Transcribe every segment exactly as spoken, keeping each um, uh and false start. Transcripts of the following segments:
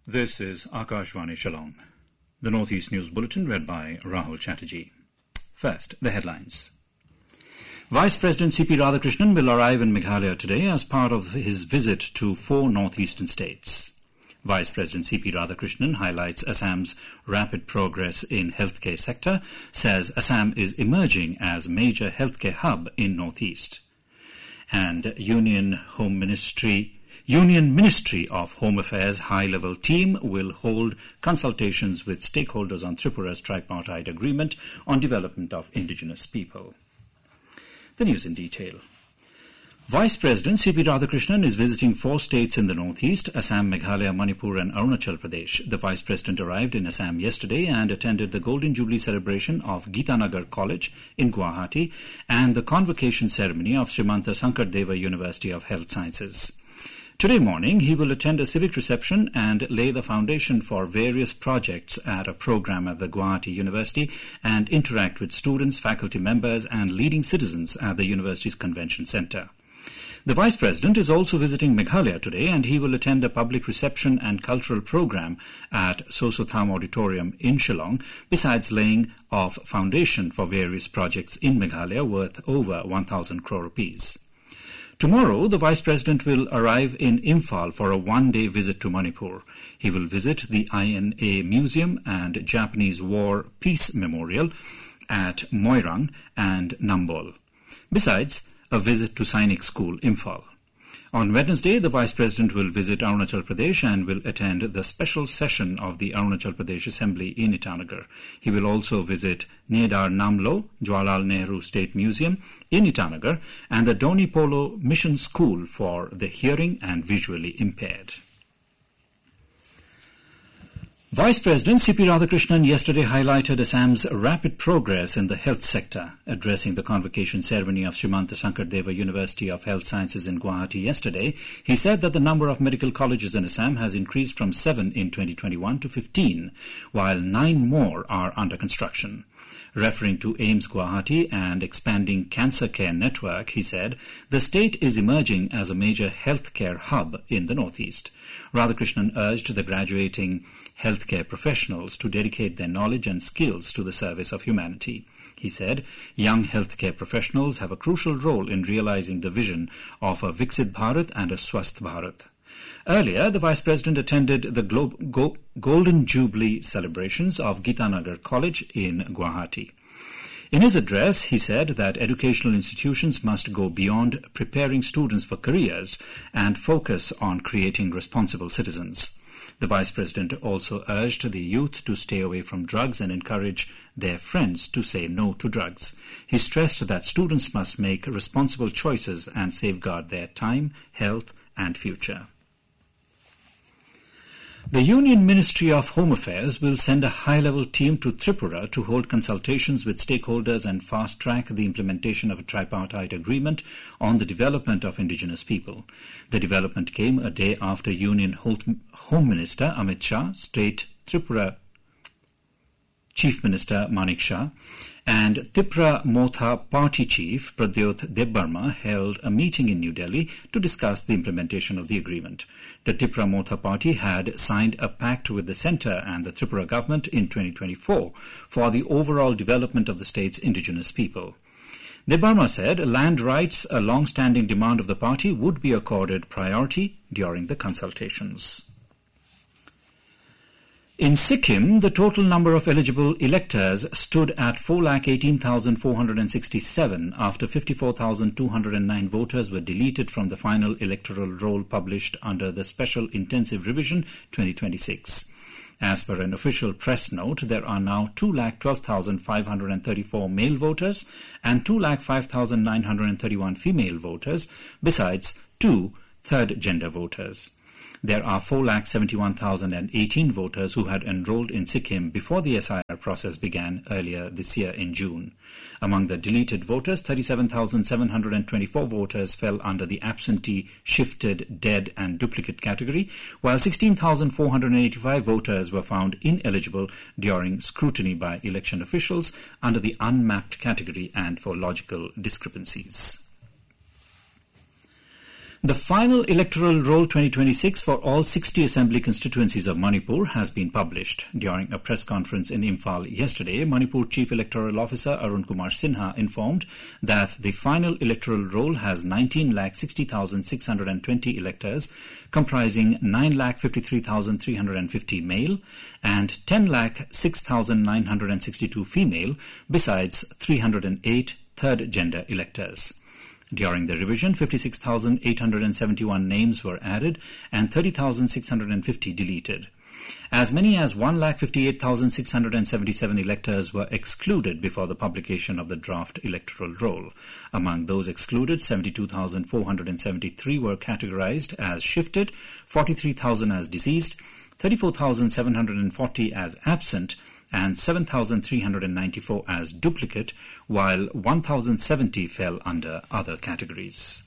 This is Akashvani Shillong. The Northeast News Bulletin read by Rahul Chatterjee. First, the headlines. Vice President C P Radhakrishnan will arrive in Meghalaya today as part of his visit to four northeastern states. Vice President C P Radhakrishnan highlights Assam's rapid progress in healthcare sector, says Assam is emerging as major healthcare hub in Northeast. And Union Home Ministry Union Ministry of Home Affairs high-level team will hold consultations with stakeholders on Tripura's tripartite agreement on development of indigenous people. The news in detail. Vice President C P Radhakrishnan is visiting four states in the northeast, Assam, Meghalaya, Manipur and Arunachal Pradesh. The Vice President arrived in Assam yesterday and attended the Golden Jubilee celebration of Gitanagar College in Guwahati and the convocation ceremony of Srimanta Sankardeva University of Health Sciences. Today morning, he will attend a civic reception and lay the foundation for various projects at a program at the Guwahati University and interact with students, faculty members and leading citizens at the university's convention centre. The Vice President is also visiting Meghalaya today and he will attend a public reception and cultural program at Sosotham Auditorium in Shillong, besides laying of foundation for various projects in Meghalaya worth over one thousand crore rupees. Tomorrow, the Vice President will arrive in Imphal for a one-day visit to Manipur. He will visit the I N A Museum and Japanese War Peace Memorial at Moirang and Nambol. Besides, a visit to Sainik School, Imphal. On Wednesday, the Vice President will visit Arunachal Pradesh and will attend the special session of the Arunachal Pradesh Assembly in Itanagar. He will also visit Nedar Namlo, Jawaharlal Nehru State Museum in Itanagar and the Doni Polo Mission School for the hearing and visually impaired. Vice President C P Radhakrishnan yesterday highlighted Assam's rapid progress in the health sector. Addressing the convocation ceremony of Srimanta Sankardeva University of Health Sciences in Guwahati yesterday, he said that the number of medical colleges in Assam has increased from seven in twenty twenty-one to fifteen, while nine more are under construction. Referring to AIIMS Guwahati and expanding cancer care network, he said, the state is emerging as a major healthcare hub in the northeast. Radhakrishnan urged the graduating healthcare professionals to dedicate their knowledge and skills to the service of humanity. He said, young healthcare professionals have a crucial role in realizing the vision of a Viksit Bharat and a Swasth Bharat. Earlier, the Vice President attended the Glo- Go- Golden Jubilee celebrations of Gitanagar College in Guwahati. In his address, he said that educational institutions must go beyond preparing students for careers and focus on creating responsible citizens. The Vice President also urged the youth to stay away from drugs and encourage their friends to say no to drugs. He stressed that students must make responsible choices and safeguard their time, health and future. The Union Ministry of Home Affairs will send a high-level team to Tripura to hold consultations with stakeholders and fast-track the implementation of a tripartite agreement on the development of indigenous people. The development came a day after Union Home Minister Amit Shah, State Tripura Chief Minister Manik Shah, and Tipra Motha Party Chief Pradyot Debbarma held a meeting in New Delhi to discuss the implementation of the agreement. The Tipra Motha Party had signed a pact with the centre and the Tripura government in twenty twenty-four for the overall development of the state's indigenous people. Debbarma said land rights, a long-standing demand of the party, would be accorded priority during the consultations. In Sikkim, the total number of eligible electors stood at four lakh eighteen thousand four hundred sixty-seven after fifty-four thousand two hundred nine voters were deleted from the final electoral roll published under the Special Intensive Revision twenty twenty-six. As per an official press note, there are now two lakh twelve thousand five hundred thirty-four male voters and two lakh five thousand nine hundred thirty-one female voters, besides two third-gender voters. There are four lakh seventy-one thousand eighteen voters who had enrolled in Sikkim before the S I R process began earlier this year in June. Among the deleted voters, thirty-seven thousand seven hundred twenty-four voters fell under the absentee, shifted, dead and duplicate category, while sixteen thousand four hundred eighty-five voters were found ineligible during scrutiny by election officials under the unmapped category and for logical discrepancies. The final electoral roll twenty twenty-six for all sixty assembly constituencies of Manipur has been published. During a press conference in Imphal yesterday, Manipur Chief Electoral Officer Arun Kumar Sinha informed that the final electoral roll has nineteen lakh sixty thousand six hundred twenty electors, comprising nine lakh fifty-three thousand three hundred fifty male and ten lakh six thousand nine hundred sixty-two female, besides three hundred eight third gender electors. During the revision, fifty-six thousand eight hundred seventy-one names were added and thirty thousand six hundred fifty deleted. As many as one lakh fifty-eight thousand six hundred seventy-seven electors were excluded before the publication of the draft electoral roll. Among those excluded, seventy-two thousand four hundred seventy-three were categorized as shifted, forty-three thousand as deceased, thirty-four thousand seven hundred forty as absent, and seven thousand three hundred ninety-four as duplicate, while one thousand seventy fell under other categories.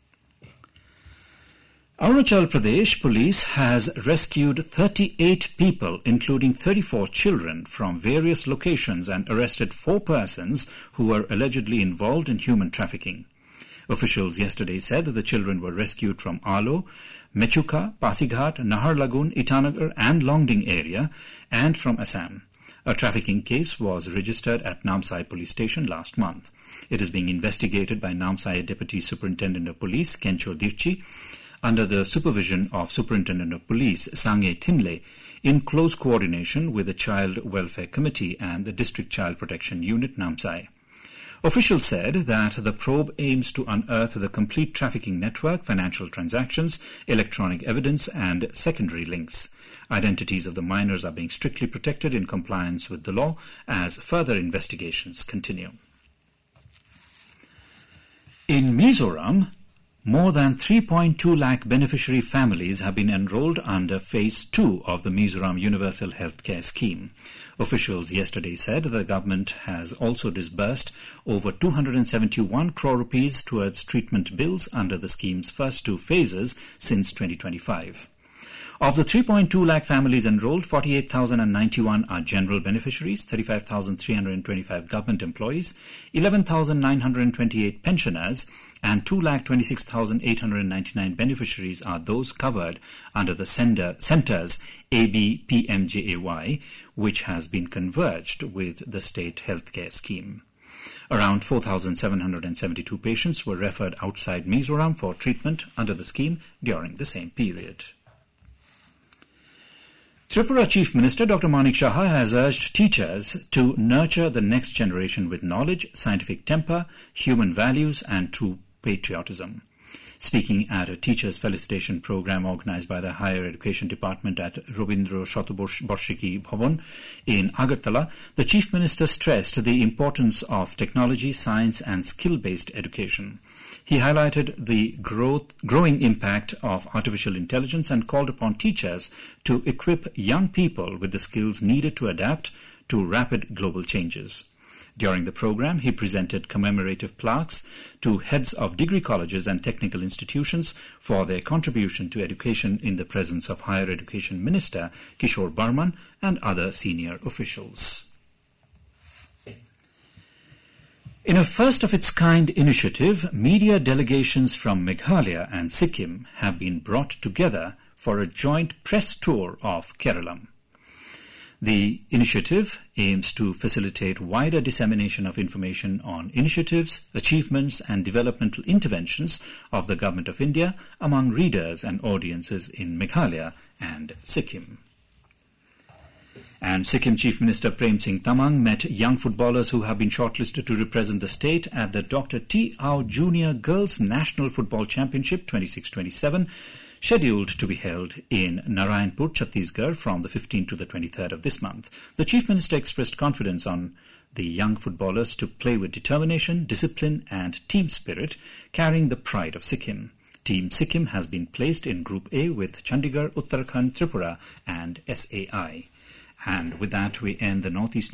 Arunachal Pradesh Police has rescued thirty-eight people, including thirty-four children, from various locations and arrested four persons who were allegedly involved in human trafficking. Officials yesterday said that the children were rescued from Alo, Mechuka, Pasighat, Naharlagun, Itanagar and Longding area, and from Assam. A trafficking case was registered at Namsai Police Station last month. It is being investigated by Namsai Deputy Superintendent of Police, Kencho Dirchi, under the supervision of Superintendent of Police, Sangye Thimle, in close coordination with the Child Welfare Committee and the District Child Protection Unit, Namsai. Officials said that the probe aims to unearth the complete trafficking network, financial transactions, electronic evidence and secondary links. Identities of the minors are being strictly protected in compliance with the law as further investigations continue. In Mizoram, more than three point two lakh beneficiary families have been enrolled under Phase two of the Mizoram Universal Healthcare Scheme. Officials yesterday said the government has also disbursed over two hundred seventy-one crore rupees towards treatment bills under the scheme's first two phases since twenty twenty-five. Of the three point two lakh families enrolled, forty-eight thousand ninety-one are general beneficiaries, thirty-five thousand three hundred twenty-five government employees, eleven thousand nine hundred twenty-eight pensioners, and two lakh twenty-six thousand eight hundred ninety-nine beneficiaries are those covered under the sender, centre's A B P M J A Y, which has been converged with the state healthcare scheme. Around four thousand seven hundred seventy-two patients were referred outside Mizoram for treatment under the scheme during the same period. Tripura Chief Minister Doctor Manik Saha has urged teachers to nurture the next generation with knowledge, scientific temper, human values and true patriotism. Speaking at a teachers' felicitation program organized by the Higher Education Department at Robindra Shatobarshiki Bhavan in Agartala, the Chief Minister stressed the importance of technology, science and skill-based education. He highlighted the growth, growing impact of artificial intelligence and called upon teachers to equip young people with the skills needed to adapt to rapid global changes. During the program, he presented commemorative plaques to heads of degree colleges and technical institutions for their contribution to education in the presence of Higher Education Minister Kishore Barman and other senior officials. In a first-of-its-kind initiative, media delegations from Meghalaya and Sikkim have been brought together for a joint press tour of Kerala. The initiative aims to facilitate wider dissemination of information on initiatives, achievements and developmental interventions of the Government of India among readers and audiences in Meghalaya and Sikkim. And Sikkim Chief Minister Prem Singh Tamang met young footballers who have been shortlisted to represent the state at the Doctor T. Ao Junior Girls National Football Championship twenty-six twenty-seven, scheduled to be held in Narayanpur, Chhattisgarh from the fifteenth to the twenty-third of this month. The Chief Minister expressed confidence on the young footballers to play with determination, discipline and team spirit, carrying the pride of Sikkim. Team Sikkim has been placed in Group A with Chandigarh, Uttarakhand, Tripura and S A I. And with that, we end the Northeast